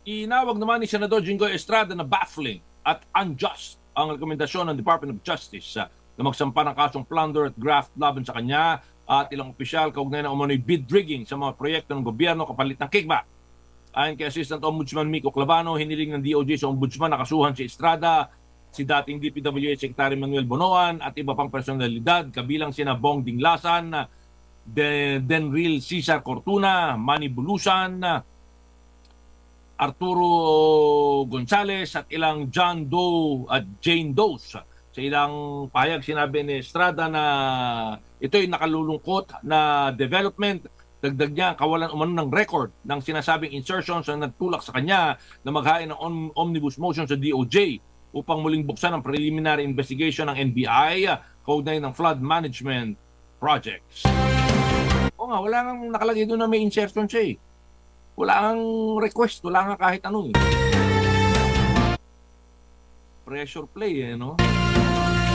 Inawag naman ni Senador Jinggoy Estrada na baffling at unjust ang rekomendasyon ng Department of Justice na magsampa ng kasong plunder at graft laban sa kanya at ilang opisyal kaugnay ng umano'y bid rigging sa mga proyekto ng gobyerno kapalit ng kickback. Ayon kay Assistant Ombudsman Miko Clavano, hiniling ng DOJ sa Ombudsman na kasuhan si Estrada, si dating DPWH Secretary Manuel Bonoan at iba pang personalidad kabilang sina Bong Dinglasan, Denril Cesar Cortuna, Manny Bulusan, Arturo Gonzales at ilang John Doe at Jane Does. Sa ilang pahayag sinabi ni Estrada na ito'y nakalulungkot na development. Dagdag niya kawalan umano ng record ng sinasabing insertions na nagtulak sa kanya na maghain ng omnibus motion sa DOJ upang muling buksan ang preliminary investigation ng NBI kaugnay ng flood management projects. O nga, wala nang nakalagay doon na may insertion siya eh. Wala kang request, wala nga kahit ano eh. Pressure play eh, no?